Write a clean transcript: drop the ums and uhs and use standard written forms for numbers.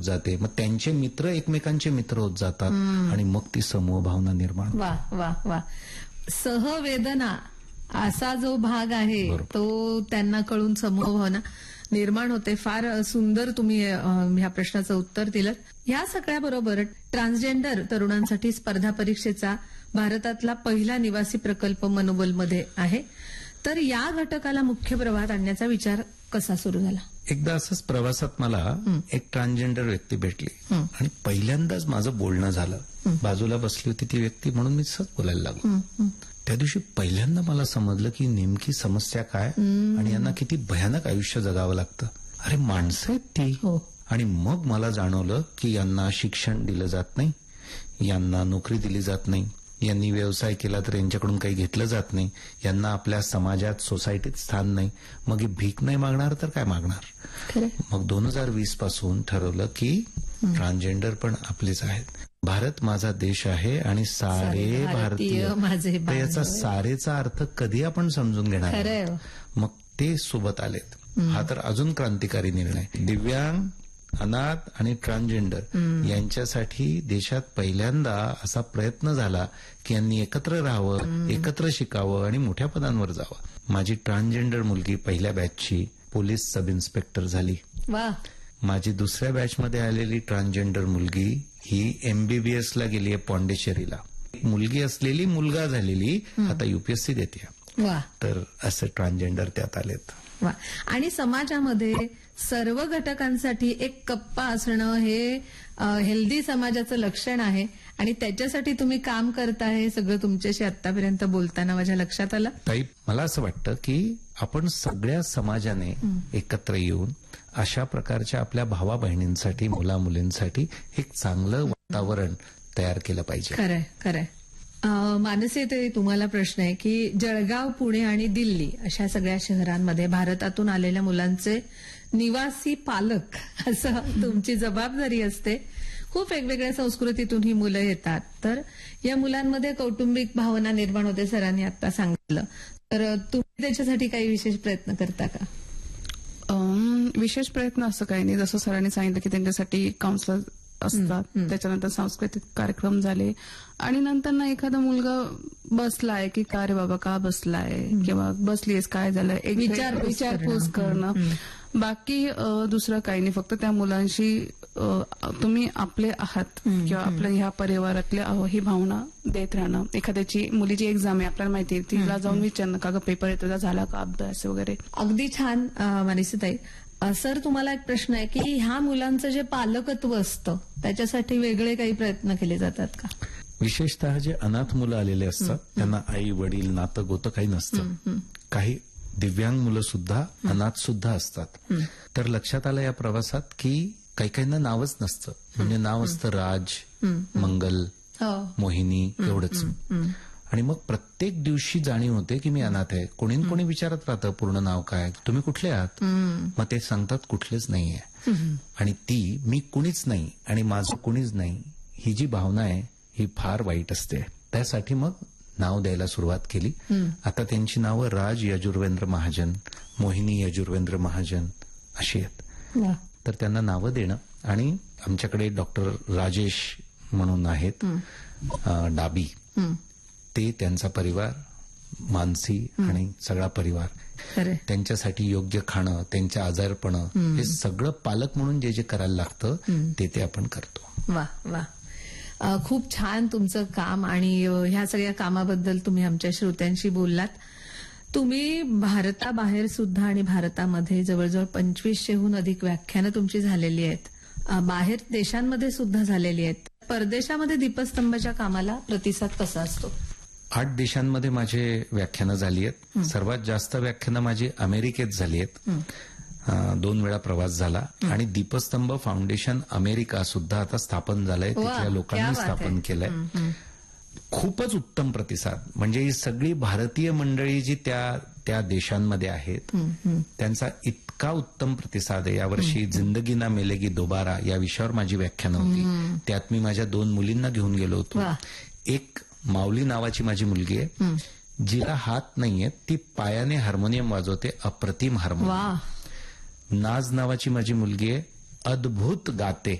जाते, मग त्यांचे मित्र एकमेकांचे मित्र होत जातात आणि मग ती समूह भावना निर्माण होते. वा वा वा. सहवेदना असा जो भाग आहे तो त्यांना कळून समूह भावना निर्माण होते. फार सुंदर तुम्ही ह्या प्रश्नाचं उत्तर दिलं. ह्या सगळ्याबरोबर ट्रान्सजेंडर तरुणांसाठी स्पर्धा परीक्षेचा भारतातला पहिला निवासी प्रकल्प मनोबलमध्ये आहे. तर या घटकाला मुख्य प्रवाहात आणण्याचा विचार कसा सुरू झाला? एकदा असंच प्रवासात मला एक ट्रान्सजेंडर व्यक्ती भेटली आणि पहिल्यांदाच माझं बोलणं झालं. बाजूला बसली होती ती व्यक्ती, म्हणून मी सहज बोलायला लागलो. त्या दिवशी पहिल्यांदा मला समजलं की नेमकी समस्या काय आणि यांना किती भयानक आयुष्य जगावं लागतं. अरे माणसं आहेत ती. आणि मग मला जाणवलं की यांना शिक्षण दिलं जात नाही, यांना नोकरी दिली जात नाही, यांनी व्यवसाय केला तर यांच्याकडून काही घेतलं जात नाही, यांना आपल्या समाजात सोसायटीत स्थान नाही. मग हे भीक नाही मागणार तर काय मागणार. मग 2020 पासून ठरवलं की ट्रान्सजेंडर पण आपलेच आहेत. भारत माझा देश आहे आणि सारे भारतीय माझे. तर याचा सारेचा अर्थ कधी आपण समजून घेणार. मग ते सोबत आलेत. हा तर अजून क्रांतिकारी निर्णय. दिव्यांग, अनाथ आणि ट्रान्सजेंडर यांच्यासाठी देशात पहिल्यांदा असा प्रयत्न झाला की यांनी एकत्र राहावं, एकत्र शिकावं आणि मोठ्या पदांवर जावं. माझी ट्रान्सजेंडर मुलगी पहिल्या बॅचची पोलीस सब इन्स्पेक्टर झाली. माझी दुसऱ्या बॅचमध्ये आलेली ट्रान्सजेंडर मुलगी ही MBBS ला गेलीये पॉंडिचेरीला. मुलगी असलेली मुलगा झालेली आता UPSC देते. तर असं ट्रान्सजेंडर त्यात आलेत. आणि समाजामध्ये सर्व घटकांसाठी एक कप्पा असणं हे हेल्दी समाजाचं लक्षण आहे आणि त्याच्यासाठी तुम्ही काम करताय हे सगळं तुमच्याशी आतापर्यंत बोलताना माझ्या लक्षात आलं. ताई, मला असं वाटतं की आपण सगळ्या समाजाने एकत्र येऊन अशा प्रकारच्या आपल्या भावा बहिणींसाठी, मुला मुलींसाठी एक चांगलं वातावरण तयार केलं पाहिजे. खरंय खरंय. मानसी, ते तुम्हाला प्रश्न आहे की जळगाव, पुणे आणि दिल्ली अशा सगळ्या शहरांमध्ये भारतातून आलेल्या मुलांचे निवासी पालक असं तुमची जबाबदारी असते. खूप वेगवेगळ्या संस्कृतीतून ही मुलं येतात. तर या मुलांमध्ये कौटुंबिक भावना निर्माण होते, सरांनी आता सांगितलं. तर तुम्ही त्याच्यासाठी काही विशेष प्रयत्न करता का? विशेष प्रयत्न असं काही नाही. जसं सरांनी सांगितलं की त्यांच्यासाठी काउन्सिलर असतात, त्याच्यानंतर सांस्कृतिक कार्यक्रम झाले आणि नंतर ना एखादा मुलगा बसलाय की का रे बाबा का बसलाय किंवा बसलीस काय झालं, एक विचारपूस करणं. बाकी दुसरं काही नाही. फक्त त्या मुलांशी तुम्ही आपले आहात किंवा आपल्या ह्या परिवारातले आहो ही भावना देत राहणं. एखाद्याची मुलीची एक्झाम आहे, आपल्याला माहिती आहे, तिला जाऊन विचारणं का ग पेपर येतो, झाला का अभ्यास वगैरे. अगदी छान मानसीताई. सर, तुम्हाला एक प्रश्न आहे की ह्या मुलांचं जे पालकत्व असतं त्याच्यासाठी वेगळे काही प्रयत्न केले जातात का? विशेषतः जे अनाथ मुलं आलेले असतात त्यांना आई वडील नातं गोतं काही नसतं. काही दिव्यांग मुलं सुद्धा अनाथ सुद्धा असतात. तर लक्षात आलं या प्रवासात की काही काहींना नावच नसतं. म्हणजे नाव असतं राज, मंगल, मोहिनी एवढंच. आणि मग प्रत्येक दिवशी जाणीव होते की मी अनाथ आहे. कोणी कोणी विचारत राहतं पूर्ण नाव काय, तुम्ही कुठले आहात, मग ते सांगतात कुठलेच नाहीये. आणि ती मी कुणीच नाही आणि माझं कुणीच नाही ही जी भावना आहे ही फार वाईट असते. त्यासाठी मग नाव द्यायला सुरुवात केली. आता त्यांची नावं राज यजुर्वेंद्र महाजन, मोहिनी यजुर्वेंद्र महाजन अशी आहेत. तर त्यांना नावं देणं. आणि आमच्याकडे डॉक्टर राजेश म्हणून आहेत डाबी, ते त्यांचा परिवार, मानसी आणि सगळा परिवार, त्यांच्यासाठी योग्य खाणं, त्यांच्या आजारपणं हे सगळं पालक म्हणून जे जे करायला लागतं ते आपण करतो. वा वा. खूप छान तुमचं काम आणि ह्या सगळ्या कामाबद्दल तुम्ही आमच्या श्रोत्यांशी बोललात. तुम्ही भारताबाहेर सुद्धा आणि भारतामध्ये जवळजवळ 2500हून अधिक व्याख्यानं तुमची झालेली आहेत. बाहेर देशांमध्ये सुद्धा झालेली आहेत. परदेशामध्ये दीपस्तंभाच्या कामाला प्रतिसाद कसा असतो? 8 देशांमध्ये माझे व्याख्यानं झाली आहेत. सर्वात जास्त व्याख्यानं माझी अमेरिकेत झाली आहेत. 2 वेळा प्रवास झाला. आणि दीपस्तंभ फाउंडेशन अमेरिका सुद्धा आता स्थापन झालंय. तिथल्या लोकांनी स्थापन केलंय. खूपच उत्तम प्रतिसाद. म्हणजे ही सगळी भारतीय मंडळी जी त्या देशांमध्ये आहेत त्यांचा इतका उत्तम प्रतिसाद आहे. यावर्षी जिंदगी ना मिलेगी दोबारा या विषयावर माझी व्याख्यानं होती. त्यात मी माझ्या 2 मुलींना घेऊन गेलो होतो. एक माऊली नावाची माझी मुलगी आहे, जिला हात नाहीये, ती पायाने हार्मोनियम वाजवते, अप्रतिम हार्मोनियम. नाज नावाची माझी मुलगी आहे, अद्भुत गाते.